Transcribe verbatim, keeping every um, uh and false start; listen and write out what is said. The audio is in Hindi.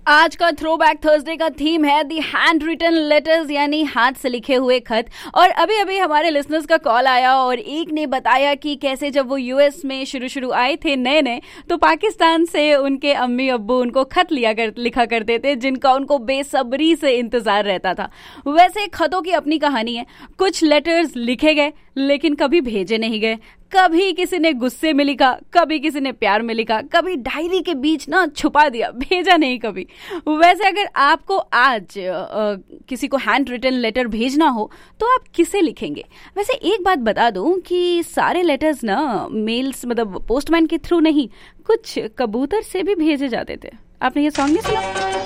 आज का थ्रो बैक थर्सडे का थीम है दी हैंड रिटन लेटर्स, यानी हाथ से लिखे हुए खत। और अभी अभी हमारे लिसनर्स का कॉल आया और एक ने बताया कि कैसे जब वो यूएस में शुरू शुरू आए थे नए नए, तो पाकिस्तान से उनके अम्मी अब्बू उनको खत लिया कर लिखा करते थे, जिनका उनको बेसब्री से इंतजार रहता था। वैसे खतों की अपनी कहानी है। कुछ लेटर्स लिखे गए लेकिन कभी भेजे नहीं गए। कभी किसी ने गुस्से में लिखा, कभी किसी ने प्यार में लिखा, कभी डायरी के बीच ना छुपा दिया, भेजा नहीं कभी। वैसे अगर आपको आज आ, किसी को हैंड रिटन लेटर भेजना हो तो आप किसे लिखेंगे? वैसे एक बात बता दूं कि सारे लेटर्स ना मेल्स मतलब पोस्टमैन के थ्रू नहीं, कुछ कबूतर से भी भेजे जाते थे। आपने ये सॉन्ग नहीं सुना?